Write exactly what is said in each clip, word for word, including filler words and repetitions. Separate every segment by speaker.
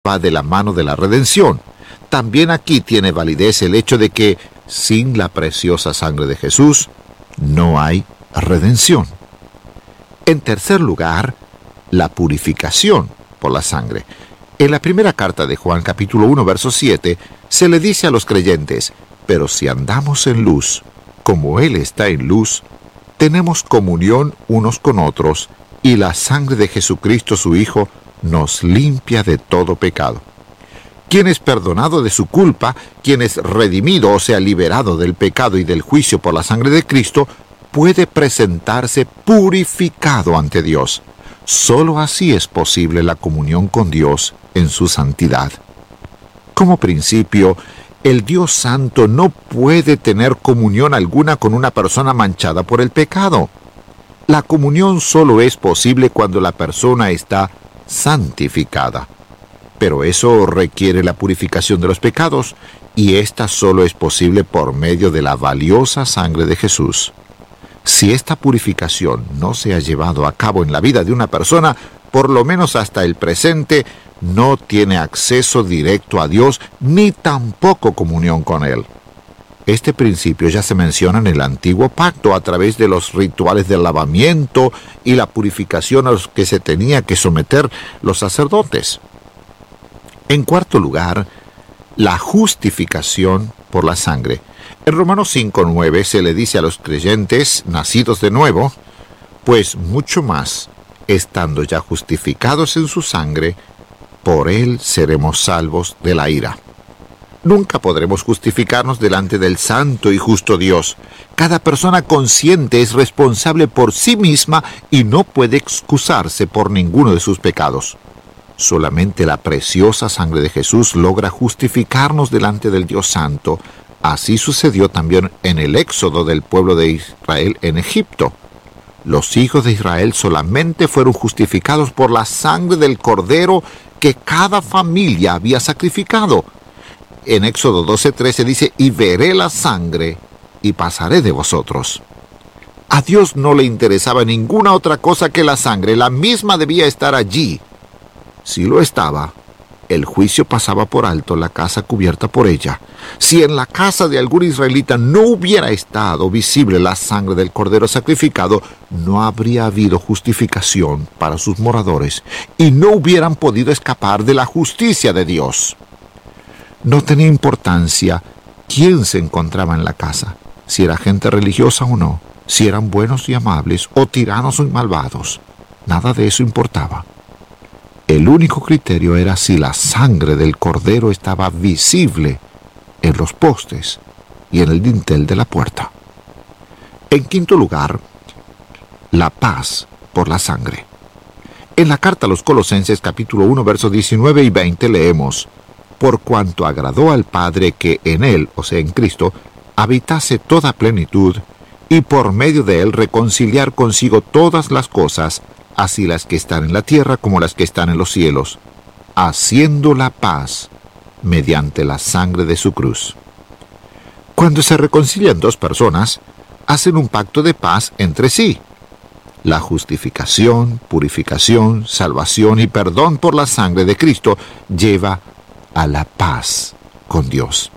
Speaker 1: va de la mano de la redención. También aquí tiene validez el hecho de que sin la preciosa sangre de Jesús no hay redención. En tercer lugar, la purificación por la sangre. En la primera carta de Juan, capítulo uno, verso siete, se le dice a los creyentes: pero si andamos en luz, como Él está en luz, tenemos comunión unos con otros, y la sangre de Jesucristo su Hijo nos limpia de todo pecado. Quien es perdonado de su culpa, quien es redimido, o sea, liberado del pecado y del juicio por la sangre de Cristo, puede presentarse purificado ante Dios. Solo así es posible la comunión con Dios en su santidad. Como principio, el Dios Santo no puede tener comunión alguna con una persona manchada por el pecado. La comunión solo es posible cuando la persona está santificada. Pero eso requiere la purificación de los pecados, y esta solo es posible por medio de la valiosa sangre de Jesús. Si esta purificación no se ha llevado a cabo en la vida de una persona, por lo menos hasta el presente, no tiene acceso directo a Dios, ni tampoco comunión con Él. Este principio ya se menciona en el Antiguo Pacto a través de los rituales del lavamiento y la purificación a los que se tenía que someter los sacerdotes. En cuarto lugar, la justificación por la sangre. En Romanos cinco nueve se le dice a los creyentes nacidos de nuevo: pues mucho más, estando ya justificados en su sangre, por Él seremos salvos de la ira. Nunca podremos justificarnos delante del santo y justo Dios. Cada persona consciente es responsable por sí misma y no puede excusarse por ninguno de sus pecados. Solamente la preciosa sangre de Jesús logra justificarnos delante del Dios Santo. Así sucedió también en el éxodo del pueblo de Israel en Egipto. Los hijos de Israel solamente fueron justificados por la sangre del cordero que cada familia había sacrificado. En Éxodo doce trece dice: y veré la sangre y pasaré de vosotros. A Dios no le interesaba ninguna otra cosa que la sangre. La misma debía estar allí. Si lo estaba, el juicio pasaba por alto la casa cubierta por ella. Si en la casa de algún israelita no hubiera estado visible la sangre del cordero sacrificado, no habría habido justificación para sus moradores y no hubieran podido escapar de la justicia de Dios. No tenía importancia quién se encontraba en la casa, si era gente religiosa o no, si eran buenos y amables o tiranos y malvados. Nada de eso importaba. El único criterio era si la sangre del cordero estaba visible en los postes y en el dintel de la puerta. En quinto lugar, la paz por la sangre. En la carta a los Colosenses capítulo uno versos diecinueve y veinte leemos: por cuanto agradó al Padre que en Él, o sea en Cristo, habitase toda plenitud, y por medio de Él reconciliar consigo todas las cosas, así las que están en la tierra como las que están en los cielos, haciendo la paz mediante la sangre de su cruz. Cuando se reconcilian dos personas, hacen un pacto de paz entre sí. La justificación, purificación, salvación y perdón por la sangre de Cristo lleva a la paz con Dios.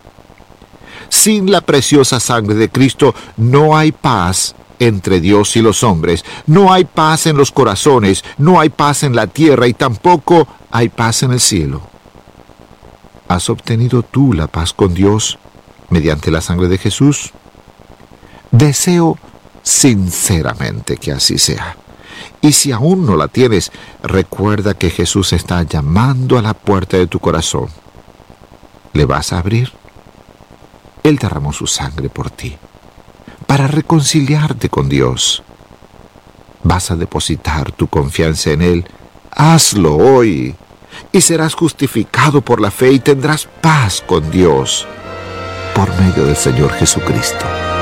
Speaker 1: Sin la preciosa sangre de Cristo no hay paz entre Dios y los hombres. No hay paz en los corazones, no hay paz en la tierra y tampoco hay paz en el cielo. ¿Has obtenido tú la paz con Dios mediante la sangre de Jesús? Deseo sinceramente que así sea. Y si aún no la tienes, recuerda que Jesús está llamando a la puerta de tu corazón. ¿Le vas a abrir? Él derramó su sangre por ti, para reconciliarte con Dios. ¿Vas a depositar tu confianza en Él? Hazlo hoy, y serás justificado por la fe y tendrás paz con Dios, por medio del Señor Jesucristo.